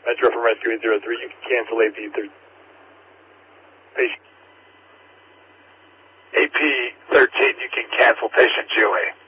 Metro from Rescue 803, you can cancel AP 13. AP 13, you can cancel patient Julie.